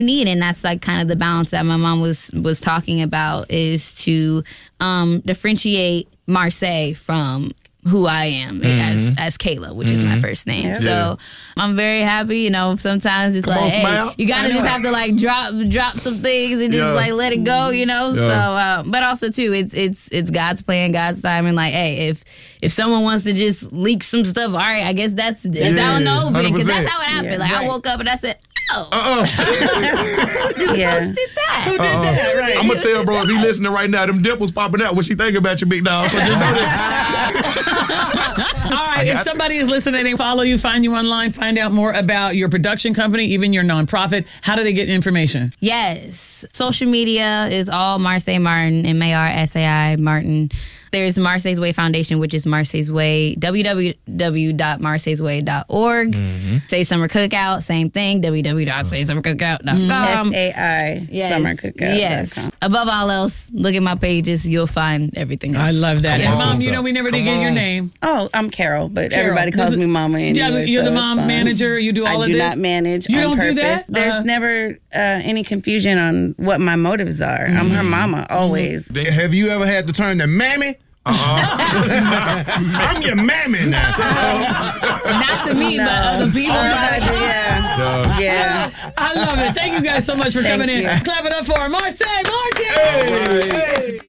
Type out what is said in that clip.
need, and that's like kind of the balance that my mom was talking about, is to differentiate Marseille from who I am as Kayla, which is my first name. Yeah. So I'm very happy. Sometimes it's hey, you gotta just have to like drop some things and just like let it go. So but also too, it's God's plan, God's time, and like, hey, if someone wants to just leak some stuff, all right, I guess that's how it opened, because that's how it happened. Like I woke up and I said, you posted that. Who did that? Right. I'm gonna tell bro, if he listening right now, them dimples popping out. What she think about you, big dog? So just know that. All right, if somebody is listening, they follow you, find you online, find out more about your production company, even your nonprofit, how do they get information? Yes. Social media is all Marseille Martin, MARSAI Martin. There's Marseille's Way Foundation, which is Marseille's Way, www.marseillesway.org. Say Summer Cookout, same thing, www.saysummercookout.com. SAI, Summer Cookout. Yes. Above all else, look at my pages. You'll find everything else. I love that. And Mom, we never did get your name. Oh, I'm Carol, but everybody calls me Mama anyway. You're the mom manager. You do all of this? I do not manage you on don't purpose. Do that? There's never any confusion on what my motives are. I'm her mama, always. Have you ever had to turn to mammy? I'm your mammy now. Not to me, but other people. Yeah. I love it. Thank you guys so much for coming in. Clap it up for Marseille Martin. Hey.